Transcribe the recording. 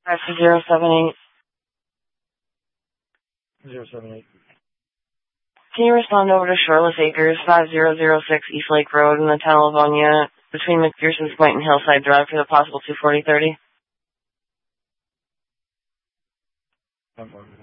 078. 078. Can you respond over to Shoreless Acres, 5006 East Lake Road in the town of Livonia, between McPherson's Point and Hillside Drive for the possible 24030?